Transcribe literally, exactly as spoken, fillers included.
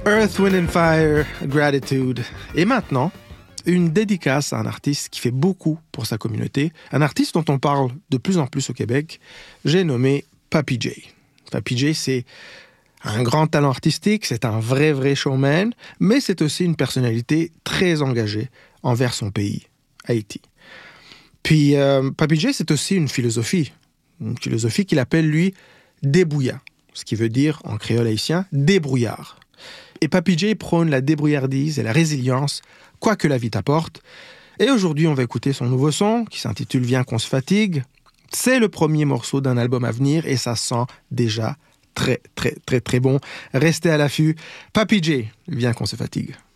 Earth, Wind and Fire, Gratitude. Et maintenant, une dédicace à un artiste qui fait beaucoup pour sa communauté, un artiste dont on parle de plus en plus au Québec, j'ai nommé Papi J. Papi J, c'est un grand talent artistique, c'est un vrai, vrai showman, mais c'est aussi une personnalité très engagée envers son pays, Haïti. Puis, euh, Papi J, c'est aussi une philosophie, une philosophie qu'il appelle, lui, débrouillard, ce qui veut dire, en créole haïtien, débrouillard. Et Papi J prône la débrouillardise et la résilience, quoi que la vie t'apporte. Et aujourd'hui, on va écouter son nouveau son, qui s'intitule « Viens qu'on se fatigue ». C'est le premier morceau d'un album à venir et ça sent déjà très, très, très, très bon. Restez à l'affût. Papi J, viens qu'on se fatigue.